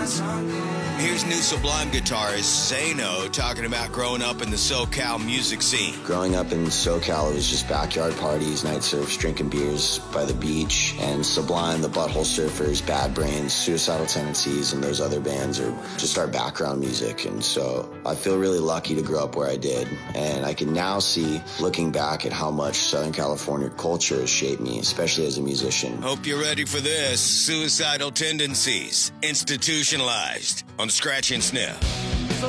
Here's new Sublime guitarist Zano talking about growing up in the SoCal music scene. Growing up in SoCal, it was just backyard parties, night surfs, drinking beers by the beach, and Sublime, the Butthole Surfers, Bad Brains, Suicidal Tendencies, and those other bands are just our background music. And so I feel really lucky to grow up where I did. And I can now see, looking back, at how much Southern California culture has shaped me, especially as a musician. Hope you're ready for this. Suicidal Tendencies, Institutionalized, on Scratch and Sniff.